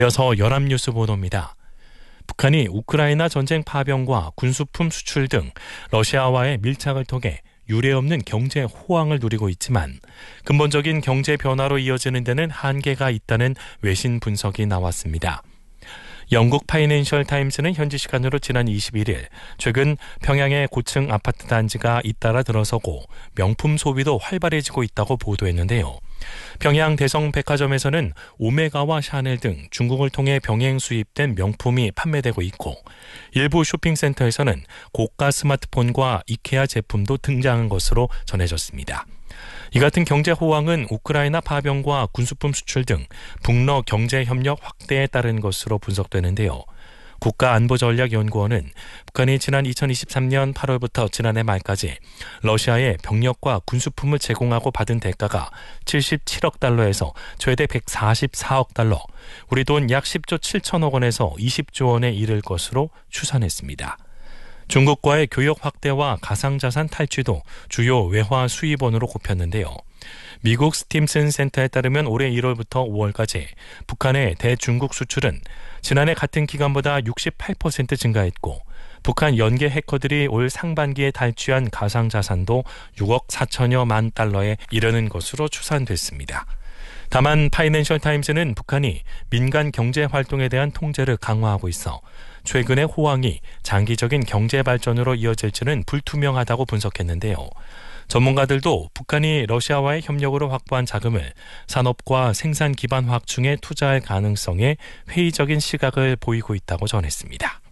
이어서 연합뉴스 보도입니다. 북한이 우크라이나 전쟁 파병과 군수품 수출 등 러시아와의 밀착을 통해 유례없는 경제 호황을 누리고 있지만 근본적인 경제 변화로 이어지는 데는 한계가 있다는 외신 분석이 나왔습니다. 영국 파이낸셜 타임스는 현지 시간으로 지난 21일 최근 평양의 고층 아파트 단지가 잇따라 들어서고 명품 소비도 활발해지고 있다고 보도했는데요. 평양 대성 백화점에서는 오메가와 샤넬 등 중국을 통해 병행 수입된 명품이 판매되고 있고 일부 쇼핑센터에서는 고가 스마트폰과 이케아 제품도 등장한 것으로 전해졌습니다. 이 같은 경제 호황은 우크라이나 파병과 군수품 수출 등 북러 경제 협력 확대에 따른 것으로 분석되는데요. 국가안보전략연구원은 북한이 지난 2023년 8월부터 지난해 말까지 러시아에 병력과 군수품을 제공하고 받은 대가가 77억 달러에서 최대 144억 달러, 우리 돈 약 10조 7천억 원에서 20조 원에 이를 것으로 추산했습니다. 중국과의 교역 확대와 가상자산 탈취도 주요 외화 수입원으로 꼽혔는데요. 미국 스팀슨 센터에 따르면 올해 1월부터 5월까지 북한의 대중국 수출은 지난해 같은 기간보다 68% 증가했고 북한 연계 해커들이 올 상반기에 탈취한 가상자산도 6억 4천여만 달러에 이르는 것으로 추산됐습니다. 다만 파이낸셜 타임스는 북한이 민간 경제 활동에 대한 통제를 강화하고 있어 최근의 호황이 장기적인 경제 발전으로 이어질지는 불투명하다고 분석했는데요. 전문가들도 북한이 러시아와의 협력으로 확보한 자금을 산업과 생산 기반 확충에 투자할 가능성에 회의적인 시각을 보이고 있다고 전했습니다.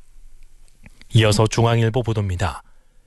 이어서 중앙일보 보도입니다.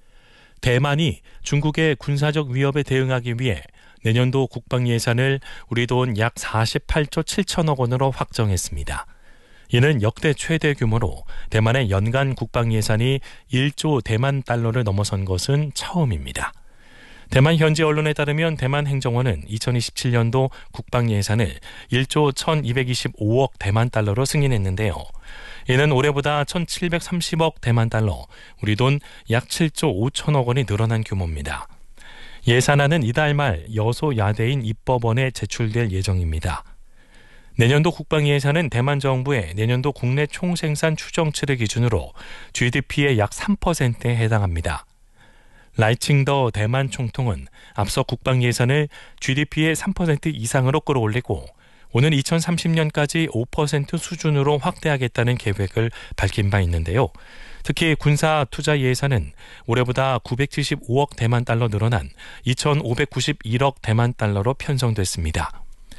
대만이 중국의 군사적 위협에 대응하기 위해 내년도 국방 예산을 우리 돈 약 48조 7천억 원으로 확정했습니다. 이는 역대 최대 규모로 대만의 연간 국방 예산이 1조 대만 달러를 넘어선 것은 처음입니다. 대만 현지 언론에 따르면 대만 행정원은 2027년도 국방 예산을 1조 1225억 대만 달러로 승인했는데요. 이는 올해보다 1730억 대만 달러, 우리 돈 약 7조 5천억 원이 늘어난 규모입니다. 예산안은 이달 말 여소야대인 입법원에 제출될 예정입니다. 내년도 국방 예산은 대만 정부의 내년도 국내 총생산 추정치를 기준으로 GDP의 약 3%에 해당합니다. 라이칭더 대만 총통은 앞서 국방 예산을 GDP의 3% 이상으로 끌어올리고 오는 2030년까지 5% 수준으로 확대하겠다는 계획을 밝힌 바 있는데요. 특히 군사 투자 예산은 올해보다 975억 대만 달러 늘어난 2,591억 대만 달러로 편성됐습니다.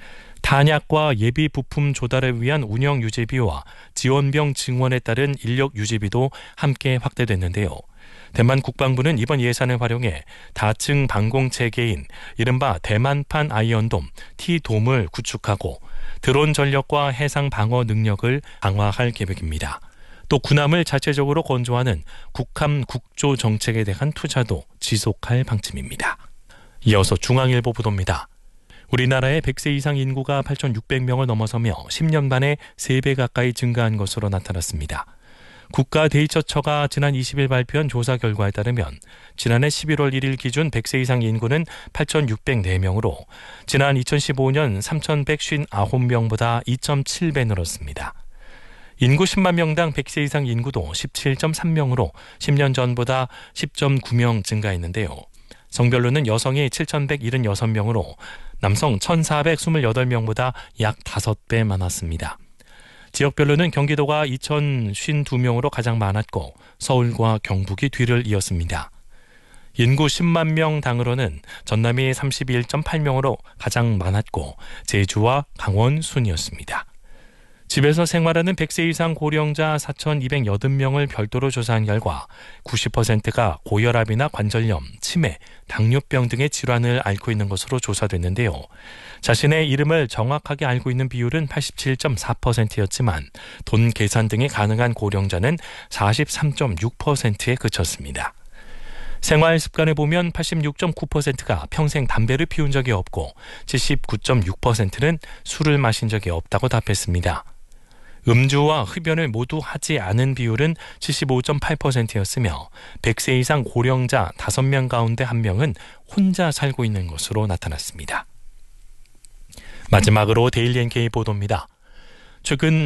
탄약과 예비 부품 조달을 위한 운영 유지비와 지원병 증원에 따른 인력 유지비도 함께 확대됐는데요. 대만 국방부는 이번 예산을 활용해 다층 방공 체계인 이른바 대만판 아이언돔 T돔을 구축하고 드론 전력과 해상 방어 능력을 강화할 계획입니다. 또 군함을 자체적으로 건조하는 국함 국조 정책에 대한 투자도 지속할 방침입니다. 이어서 중앙일보 보도입니다. 우리나라의 100세 이상 인구가 8,600명을 넘어서며 10년 만에 3배 가까이 증가한 것으로 나타났습니다. 국가데이처처가 지난 20일 발표한 조사 결과에 따르면 지난해 11월 1일 기준 100세 이상 인구는 8,604명으로 지난 2015년 3,159명보다 2.7배 늘었습니다. 인구 10만 명당 100세 이상 인구도 17.3명으로 10년 전보다 10.9명 증가했는데요. 성별로는 여성이 7,176명으로 남성 1,428명보다 약 5배 많았습니다. 지역별로는 경기도가 2,052명으로 가장 많았고 서울과 경북이 뒤를 이었습니다. 인구 10만 명당으로는 전남이 31.8명으로 가장 많았고 제주와 강원 순이었습니다. 집에서 생활하는 100세 이상 고령자 4,280명을 별도로 조사한 결과 90%가 고혈압이나 관절염, 치매, 당뇨병 등의 질환을 앓고 있는 것으로 조사됐는데요. 자신의 이름을 정확하게 알고 있는 비율은 87.4%였지만 돈 계산 등이 가능한 고령자는 43.6%에 그쳤습니다. 생활 습관을 보면 86.9%가 평생 담배를 피운 적이 없고 79.6%는 술을 마신 적이 없다고 답했습니다. 음주와 흡연을 모두 하지 않은 비율은 75.8%였으며 100세 이상 고령자 5명 가운데 1명은 혼자 살고 있는 것으로 나타났습니다. 마지막으로 데일리 NK 보도입니다. 최근